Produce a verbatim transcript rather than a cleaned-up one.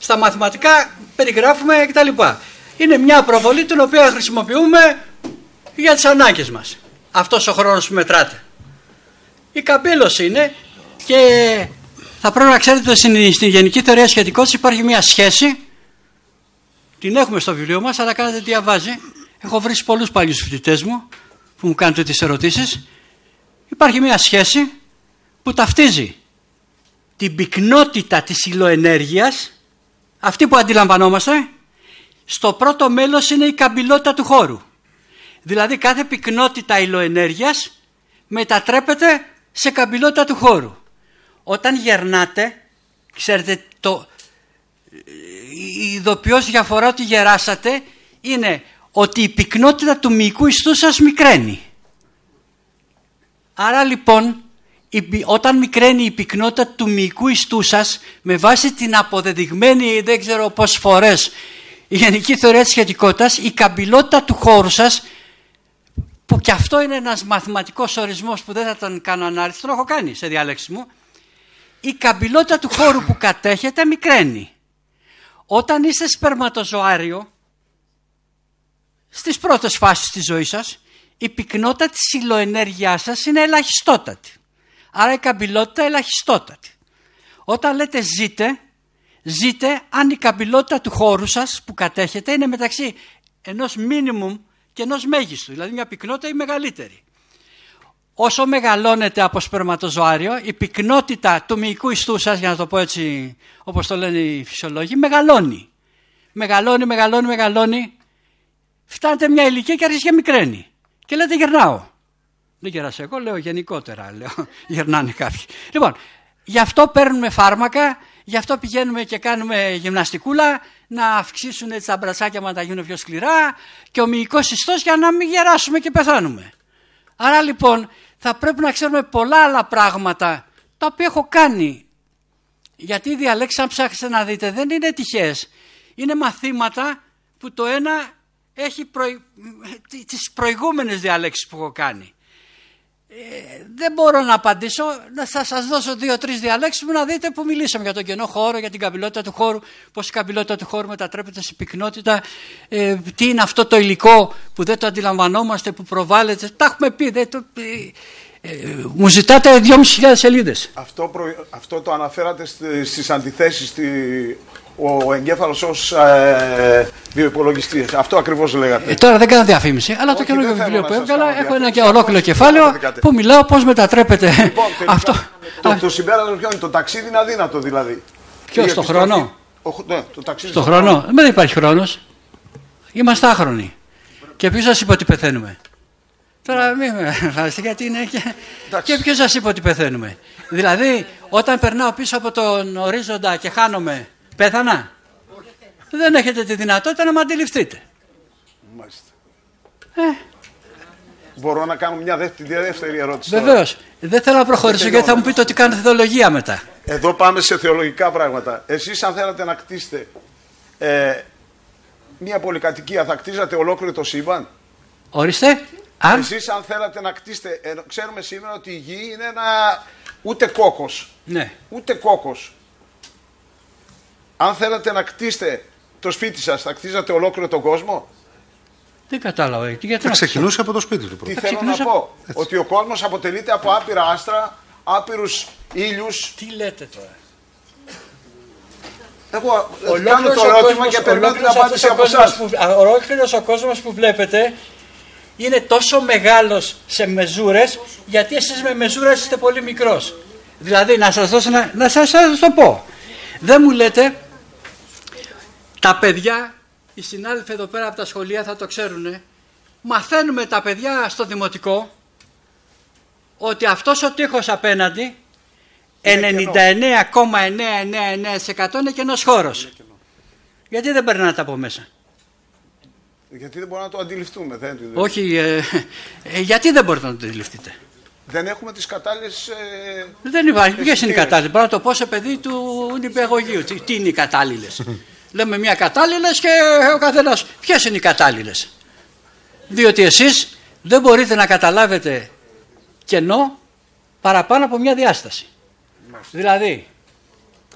στα μαθηματικά περιγράφουμε κτλ. Είναι μια προβολή την οποία χρησιμοποιούμε για τις ανάγκες μας. Αυτός ο χρόνος που μετράτε. Η καμπύλωση είναι και θα πρέπει να ξέρετε ότι στην γενική θεωρία σχετικότητας υπάρχει μια σχέση, την έχουμε στο βιβλίο μας, αλλά κάνετε διαβάζει. Έχω βρει πολλούς παλιούς φοιτητές μου που μου κάνετε τις ερωτήσεις. Υπάρχει μια σχέση που ταυτίζει την πυκνότητα της υλοενέργειας, αυτή που αντιλαμβανόμαστε, στο πρώτο μέλος είναι η καμπυλότητα του χώρου. Δηλαδή κάθε πυκνότητα υλοενέργειας μετατρέπεται σε καμπυλότητα του χώρου. Όταν γερνάτε, ξέρετε, το, η ειδοποιώς διαφορά ότι γεράσατε είναι ότι η πυκνότητα του μυϊκού ιστού σας μικραίνει. Άρα λοιπόν, όταν μικραίνει η πυκνότητα του μυϊκού ιστού σας, με βάση την αποδεδειγμένη δεν ξέρω πόσες φορές η γενική θεωρία της σχετικότητας, η καμπυλότητα του χώρου σας, που και αυτό είναι ένας μαθηματικός ορισμός που δεν θα τον κάνω ανάλυση, τον έχω κάνει σε διάλεξη μου, η καμπυλότητα του χώρου που κατέχετε μικραίνει. Όταν είστε σπερματοζωάριο, στις πρώτες φάσεις της ζωής σας, η πυκνότητα της υλοενέργειάς σας είναι ελαχιστότατη. Άρα η καμπυλότητα ελαχιστότατη. Όταν λέτε ζείτε, ζείτε αν η καμπυλότητα του χώρου σας που κατέχετε είναι μεταξύ ενός μίνιμουμ και ενός μέγιστου, δηλαδή μια πυκνότητα ή μεγαλύτερη. Όσο μεγαλώνετε από σπερματοζωάριο, η πυκνότητα του μυϊκού ιστού σας, για να το πω έτσι όπως το λένε οι φυσιολόγοι, μεγαλώνει. Μεγαλώνει, μεγαλώνει, μεγαλώνει. Φτάνετε μια ηλικία και αρχίζει και μικραίνει. Και λέτε γερνάω. Δεν γεράσαι εγώ, λέω γενικότερα, λέω, γερνάνε κάποιοι. Λοιπόν, γι' αυτό παίρνουμε φάρμακα, γι' αυτό πηγαίνουμε και κάνουμε γυμναστικούλα, να αυξήσουν έτσι τα μπρατσάκια μας να γίνουν πιο σκληρά και ο μυϊκός ιστός για να μην γεράσουμε και πεθάνουμε. Άρα λοιπόν θα πρέπει να ξέρουμε πολλά άλλα πράγματα τα οποία έχω κάνει. Γιατί οι διαλέξεις, αν ψάξετε να δείτε, δεν είναι τυχαίες. Είναι μαθήματα που το ένα έχει προη... τις προηγούμενες διαλέξεις που έχω κάνει. Ε, δεν μπορώ να απαντήσω, θα σας δώσω δύο-τρεις διαλέξεις που να δείτε που μιλήσαμε για τον κενό χώρο, για την καμπυλότητα του χώρου, πώς η καμπυλότητα του χώρου μετατρέπεται σε πυκνότητα, ε, τι είναι αυτό το υλικό που δεν το αντιλαμβανόμαστε, που προβάλλεται, τα έχουμε πει, δεν το, ε, ε, μου ζητάτε δυόμισι χιλιάδες σελίδες. Αυτό, προ... αυτό το αναφέρατε στις αντιθέσεις, στη... ο εγκέφαλος ως ε, βιοϋπολογιστής. Αυτό ακριβώς λέγατε. Ε, τώρα δεν κάνω διαφήμιση, αλλά όχι, το καινούργιο βιβλίο που έβγαλα έχω ένα και ολόκληρο κεφάλαιο που μιλάω πώς μετατρέπεται λοιπόν, αυτό. Το, το συμπέρασμα ποιο είναι, το ταξίδι είναι αδύνατο δηλαδή. Ποιο, στο χρόνο. Ο, ναι, το ταξίδι στο χρόνο. χρόνο. Δεν υπάρχει χρόνος. Είμαστε άχρονοι. Και ποιος σας είπε ότι πεθαίνουμε. Τώρα μην με φάσετε γιατί είναι και, και ποιος σας είπε ότι πεθαίνουμε. Δηλαδή όταν περνάω πίσω από τον ορίζοντα και χάνομαι, πέθανα. Δεν έχετε τη δυνατότητα να με αντιληφθείτε. Μάλιστα. Ε. Μπορώ να κάνω μια δεύτερη, δεύτερη ερώτηση. Βεβαίως. Δεν θέλω να προχωρήσω γιατί θα μου πείτε ότι κάνω θεολογία μετά. Εδώ πάμε σε θεολογικά πράγματα. Εσείς αν θέλατε να κτίσετε ε, μια πολυκατοικία, θα κτίζατε ολόκληρο το σύμπαν. Ορίστε. Αν... Εσείς αν θέλατε να κτίσετε, ε, ξέρουμε σήμερα ότι η γη είναι ένα ούτε κόκκος. Ναι. Ούτε κόκκος. Αν θέλατε να κτίσετε το σπίτι σας, θα κτίζατε ολόκληρο τον κόσμο. Δεν κατάλαβα. Γιατί θα ξεκινούσε από το σπίτι του. Τι θέλω να πω. Έτσι. Ότι ο κόσμος αποτελείται από άπειρα άστρα, άπειρους ήλιους. Τι λέτε τώρα. Εγώ κάνω το ερώτημα και περιμένω την απάντηση από εσάς. Ολόκληρος ο κόσμος που βλέπετε είναι τόσο μεγάλος σε μεζούρες, γιατί εσείς με μεζούρες είστε πολύ μικρός. Δηλαδή να σας δώσω να, να σας, σας το πω. Δεν μου λέτε, τα παιδιά, οι συνάδελφοι εδώ πέρα από τα σχολεία θα το ξέρουν, μαθαίνουμε τα παιδιά στο δημοτικό ότι αυτός ο τοίχος απέναντι ενενήντα εννέα κόμμα εννιακόσια ενενήντα εννέα τοις εκατό είναι κενός χώρος. Γιατί δεν περνάτε από μέσα. Γιατί δεν μπορούμε να το αντιληφθούμε. Δεν... Όχι, ε, ε, γιατί δεν μπορείτε να το αντιληφθείτε. Δεν έχουμε τις κατάλληλες... Ε, δεν υπάρχει. Ποιες είναι οι κατάλληλες. Μπορώ να το πω σε παιδί του νηπιαγωγείου. Τι, τι είναι οι κατάλληλες. Λέμε μια κατάλληλες και ο καθένας. Ποιες είναι οι κατάλληλες. Διότι εσείς δεν μπορείτε να καταλάβετε κενό παραπάνω από μια διάσταση. Μάλιστα. Δηλαδή,